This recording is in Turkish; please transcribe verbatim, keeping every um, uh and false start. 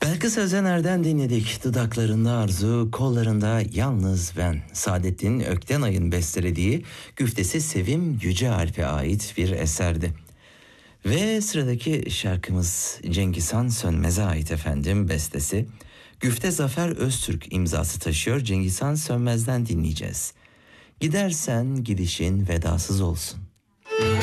Belkıs Özener'den dinledik. Dudaklarında arzu, kollarında yalnız ben. Saadettin Öktenay'ın bestelediği güftesi Sevim Yücealp'e ait bir eserdi. Ve sıradaki şarkımız Cengizhan Sönmez'e ait efendim, bestesi. Güfte Zafer Öztürk imzası taşıyor. Cengizhan Sönmez'den dinleyeceğiz. Gidersen gidişin vedasız olsun.